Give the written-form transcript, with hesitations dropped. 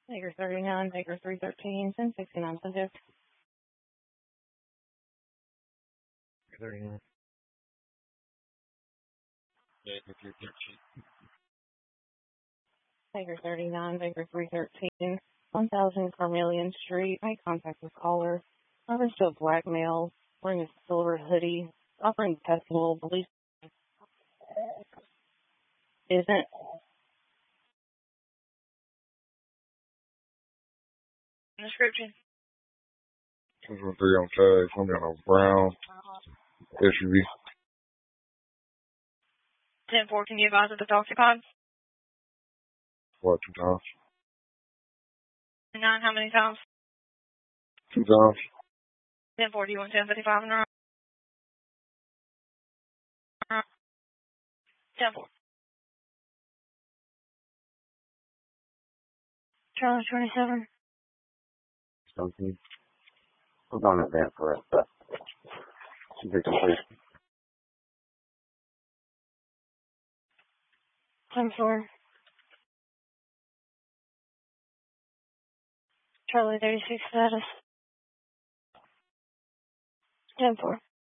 Baker 39, Baker 313, 1069 subject. 39. Baker 313. Baker 39, Baker 313, 1000 Carmelian Street. Make contact with caller. Offers to blackmail, wearing a silver hoodie, offering testable, belief isn't. Description. 213 on tag. Somebody on a brown SUV. 10-4, can you advise of the Toxicon? What, 2 times? 9, how many times? 2 times? 10-4, do you want 1055 in a row? 10-4. Charlie 27. Something. Hold on a minute for us, but should be complete. 10-4. Charlie 36 status. 10-4.